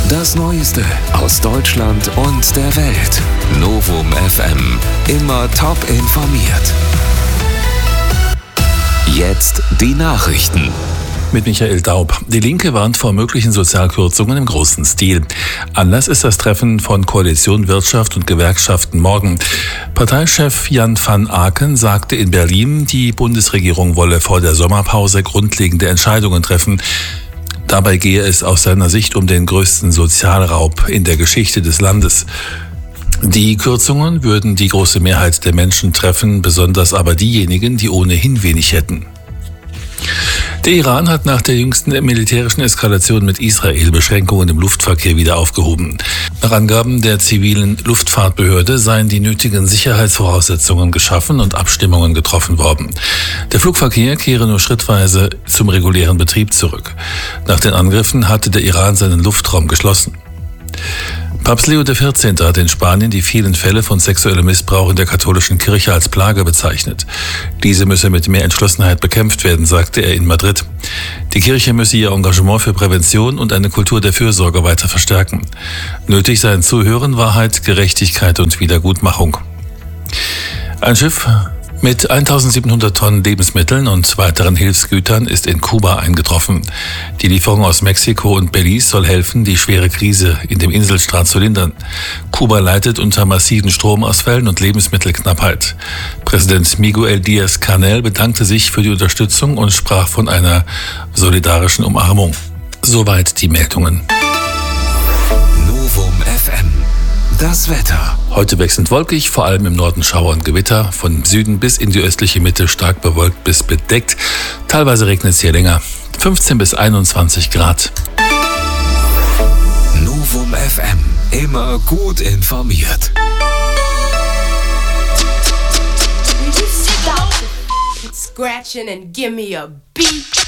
Das Neueste aus Deutschland und der Welt. Novum FM. Immer top informiert. Jetzt die Nachrichten. Mit Michael Daub. Die Linke warnt vor möglichen Sozialkürzungen im großen Stil. Anlass ist das Treffen von Koalition Wirtschaft und Gewerkschaften morgen. Parteichef Jan van Aken sagte in Berlin, die Bundesregierung wolle vor der Sommerpause grundlegende Entscheidungen treffen. Dabei gehe es aus seiner Sicht um den größten Sozialraub in der Geschichte des Landes. Die Kürzungen würden die große Mehrheit der Menschen treffen, besonders aber diejenigen, die ohnehin wenig hätten. Der Iran hat nach der jüngsten militärischen Eskalation mit Israel Beschränkungen im Luftverkehr wieder aufgehoben. Nach Angaben der zivilen Luftfahrtbehörde seien die nötigen Sicherheitsvoraussetzungen geschaffen und Abstimmungen getroffen worden. Der Flugverkehr kehre nur schrittweise zum regulären Betrieb zurück. Nach den Angriffen hatte der Iran seinen Luftraum geschlossen. Papst Leo XIV. Hat in Spanien die vielen Fälle von sexuellem Missbrauch in der katholischen Kirche als Plage bezeichnet. Diese müsse mit mehr Entschlossenheit bekämpft werden, sagte er in Madrid. Die Kirche müsse ihr Engagement für Prävention und eine Kultur der Fürsorge weiter verstärken. Nötig seien Zuhören, Wahrheit, Gerechtigkeit und Wiedergutmachung. Ein Schiff mit 1700 Tonnen Lebensmitteln und weiteren Hilfsgütern ist in Kuba eingetroffen. Die Lieferung aus Mexiko und Belize soll helfen, die schwere Krise in dem Inselstaat zu lindern. Kuba leidet unter massiven Stromausfällen und Lebensmittelknappheit. Präsident Miguel Díaz-Canel bedankte sich für die Unterstützung und sprach von einer solidarischen Umarmung. Soweit die Meldungen. Novum FM. Das Wetter. Heute wechselnd wolkig, vor allem im Norden Schauer und Gewitter. Von Süden bis in die östliche Mitte stark bewölkt bis bedeckt. Teilweise regnet es hier länger. 15 bis 21 Grad. Novum FM. Immer gut informiert. Scratching and give me a beat.